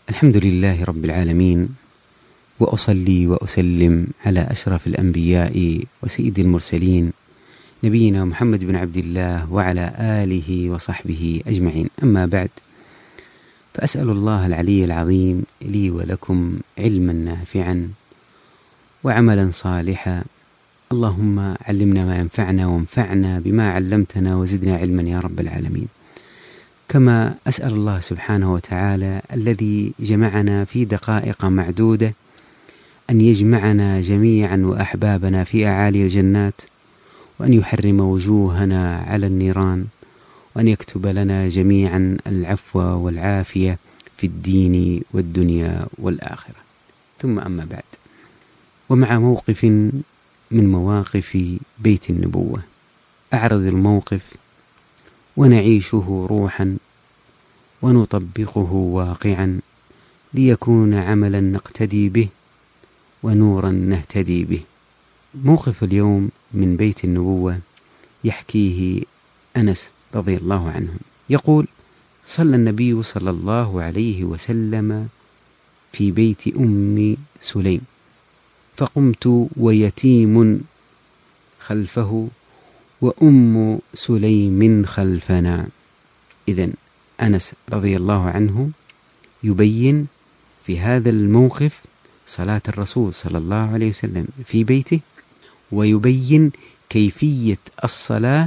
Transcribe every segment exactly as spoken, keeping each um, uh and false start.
الحمد لله رب العالمين، وأصلي وأسلم على أشرف الأنبياء وسيد المرسلين نبينا محمد بن عبد الله وعلى آله وصحبه أجمعين. أما بعد، فأسأل الله العلي العظيم لي ولكم علما نافعا وعملا صالحا. اللهم علمنا ما ينفعنا وانفعنا بما علمتنا وزدنا علما يا رب العالمين. كما أسأل الله سبحانه وتعالى الذي جمعنا في دقائق معدودة أن يجمعنا جميعا وأحبابنا في أعالي الجنات، وأن يحرم وجوهنا على النيران، وأن يكتب لنا جميعا العفو والعافية في الدين والدنيا والآخرة. ثم أما بعد، ومع موقف من مواقف بيت النبوة، أعرض الموقف ونعيشه روحا ونطبقه واقعا ليكون عملا نقتدي به ونورا نهتدي به. موقف اليوم من بيت النبوة يحكيه أنس رضي الله عنه، يقول: صلى النبي صلى الله عليه وسلم في بيت أم سليم، فقمت ويتيم خلفه وأم سليم خلفنا. إذن أنس رضي الله عنه يبين في هذا الموقف صلاة الرسول صلى الله عليه وسلم في بيته، ويبين كيفية الصلاة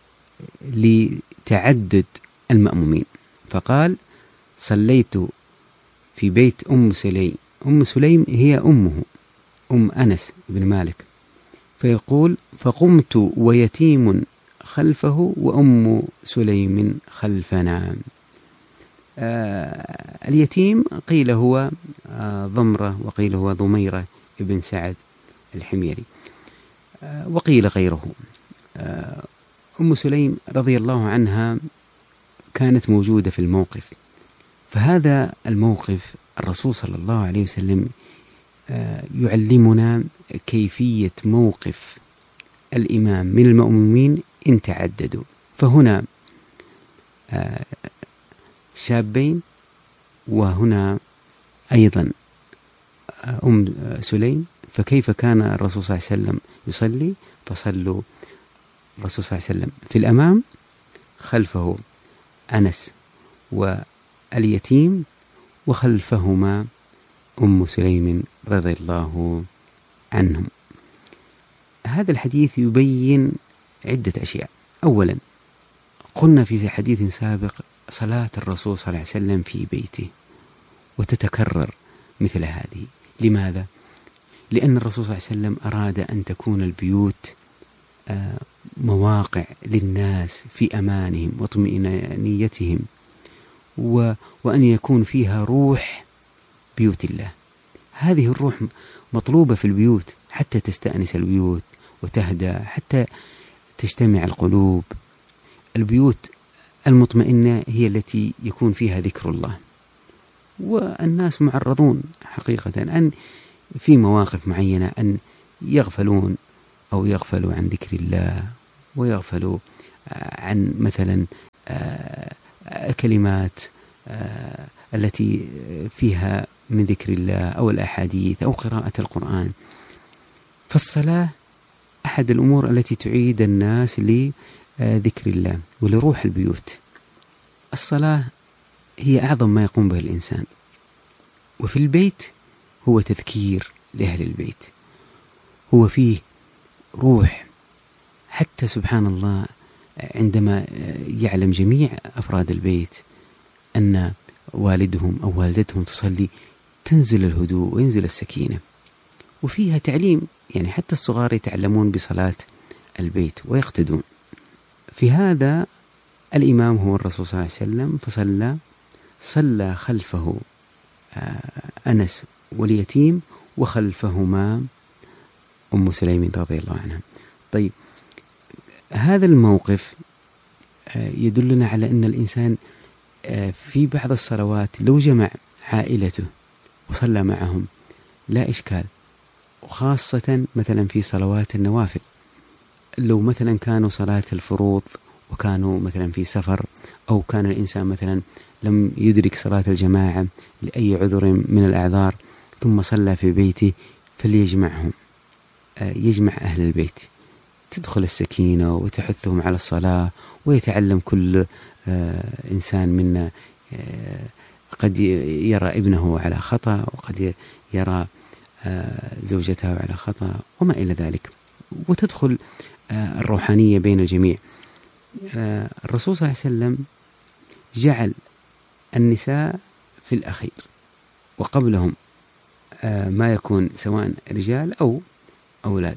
لتعدد المأمومين. فقال: صليت في بيت أم سليم. أم سليم هي أمه، أم أنس بن مالك. فيقول: فقمت ويتيم خلفه وأم سليم خلفنا. آه اليتيم قيل هو آه ضمرة، وقيل هو ضميرة ابن سعد الحميري، آه وقيل غيره. آه أم سليم رضي الله عنها كانت موجودة في الموقف. فهذا الموقف الرسول صلى الله عليه وسلم آه يعلمنا كيفية موقف الإمام من المأمومين إن تعددوا. فهنا آه شابين، وهنا أيضا أم سليم. فكيف كان الرسول صلى الله عليه وسلم يصلي؟ فصلوا الرسول صلى الله عليه وسلم في الأمام، خلفه أنس واليتيم، وخلفهما أم سليم رضي الله عنهم. هذا الحديث يبين عدة أشياء. أولا، قلنا في حديث سابق صلاة الرسول صلى الله عليه وسلم في بيته، وتتكرر مثل هذه. لماذا؟ لأن الرسول صلى الله عليه وسلم أراد أن تكون البيوت مواقع للناس في أمانهم وطمئنانيتهم، وأن يكون فيها روح بيوت الله. هذه الروح مطلوبة في البيوت حتى تستأنس البيوت وتهدى، حتى تجتمع القلوب. البيوت المطمئنة هي التي يكون فيها ذكر الله. والناس معرضون حقيقة أن في مواقف معينة أن يغفلون أو يغفلوا عن ذكر الله، ويغفلوا عن مثلا الكلمات التي فيها من ذكر الله أو الأحاديث أو قراءة القرآن. فالصلاة أحد الأمور التي تعيد الناس لذكر الله ولروح البيوت. الصلاة هي أعظم ما يقوم به الإنسان، وفي البيت هو تذكير لأهل البيت، هو فيه روح. حتى سبحان الله عندما يعلم جميع أفراد البيت أن والدهم أو والدتهم تصلي، تنزل الهدوء وينزل السكينة، وفيها تعليم. يعني حتى الصغار يتعلمون بصلاة البيت ويقتدون. في هذا الإمام هو الرسول صلى الله عليه وسلم، فصلى صلى خلفه أنس واليتيم، وخلفهما أم سليم رضي الله عنها. طيب، هذا الموقف يدلنا على أن الإنسان في بعض الصلوات لو جمع عائلته وصلى معهم لا إشكال، وخاصة مثلا في صلوات النوافل. لو مثلا كانوا صلاة الفروض وكانوا مثلا في سفر، أو كان الإنسان مثلا لم يدرك صلاة الجماعة لأي عذر من الأعذار ثم صلى في بيته، فليجمعهم، يجمع أهل البيت، تدخل السكينة وتحثهم على الصلاة، ويتعلم كل إنسان منا قد يرى ابنه على خطأ، وقد يرى زوجته على خطأ وما إلى ذلك، وتدخل الروحانية بين الجميع. الرسول صلى الله عليه وسلم جعل النساء في الأخير، وقبلهم ما يكون سواء رجال أو أولاد.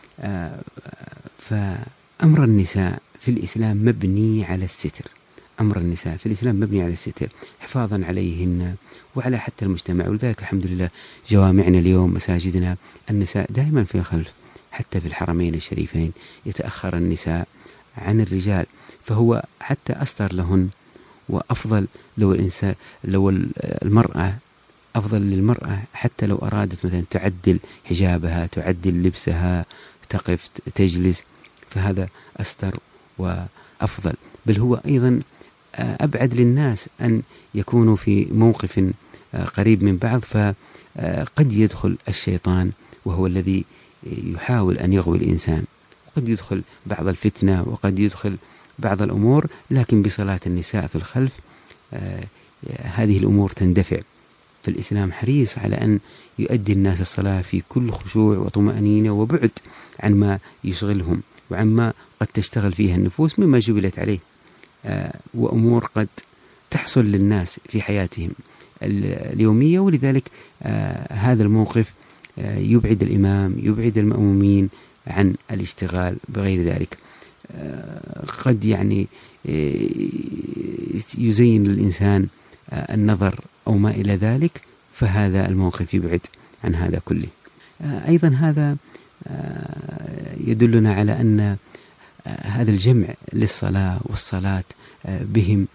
فأمر النساء في الإسلام مبني على الستر، أمر النساء في الإسلام مبني على الستر حفاظا عليهن وعلى حتى المجتمع. ولذلك الحمد لله جوامعنا اليوم، مساجدنا، النساء دائما في الخلف، حتى في الحرمين الشريفين يتأخر النساء عن الرجال، فهو حتى أستر لهن. وأفضل لو الإنسان لو المرأة أفضل للمرأة حتى لو أرادت مثلا تعدل حجابها، تعدل لبسها، تقف، تجلس، فهذا أستر وأفضل. بل هو أيضا أبعد للناس أن يكونوا في موقف قريب من بعض، فقد يدخل الشيطان وهو الذي يحاول أن يغوي الإنسان، وقد يدخل بعض الفتنة، وقد يدخل بعض الأمور، لكن بصلاة النساء في الخلف هذه الأمور تندفع. فالإسلام حريص على أن يؤدي الناس الصلاة في كل خشوع وطمأنينة وبعد عن ما يشغلهم وعن ما قد تشتغل فيها النفوس مما جبلت عليه، وأمور قد تحصل للناس في حياتهم اليومية. ولذلك هذا الموقف يبعد الإمام، يبعد المأمومين عن الاشتغال بغير ذلك. قد يعني يزين الإنسان النظر أو ما إلى ذلك، فهذا الموقف يبعد عن هذا كله. أيضا هذا يدلنا على أن هذا الجمع للصلاة والصلاة بهم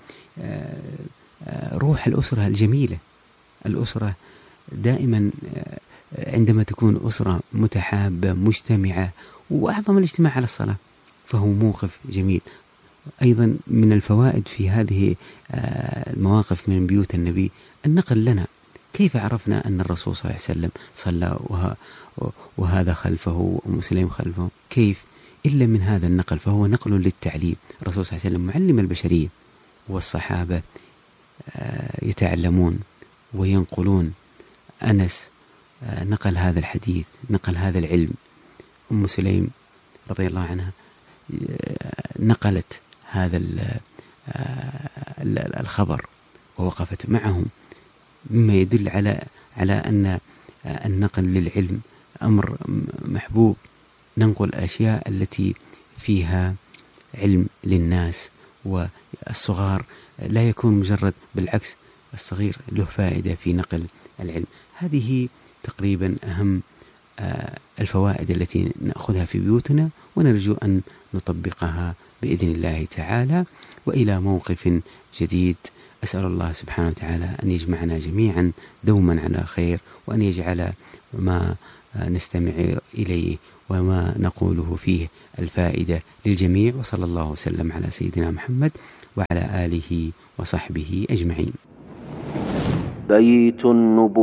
روح الأسرة الجميلة. الأسرة دائما عندما تكون أسرة متحابة مجتمعة، وأعظم الاجتماع على الصلاة، فهو موقف جميل. أيضا من الفوائد في هذه المواقف من بيوت النبي النقل لنا كيف عرفنا أن الرسول صلى الله عليه وسلم صلى وهذا خلفه ومسلم خلفه، كيف إلا من هذا النقل، فهو نقل للتعليم. الرسول صلى الله عليه وسلم معلم البشرية، والصحابة يتعلمون وينقلون. أنس نقل هذا الحديث، نقل هذا العلم. أم سليم رضي الله عنها نقلت هذا الخبر ووقفت معهم، مما يدل على على أن النقل للعلم أمر محبوب. ننقل الأشياء التي فيها علم للناس، والصغار لا يكون مجرد، بالعكس الصغير له فائدة في نقل العلم. هذه تقريبا أهم الفوائد التي نأخذها في بيوتنا، ونرجو أن نطبقها بإذن الله تعالى. وإلى موقف جديد، أسأل الله سبحانه وتعالى أن يجمعنا جميعا دوما على خير، وأن يجعل ما نستمع إليه وما نقوله فيه الفائدة للجميع. وصلى الله وسلم على سيدنا محمد وعلى آله وصحبه أجمعين. بيت النبوة.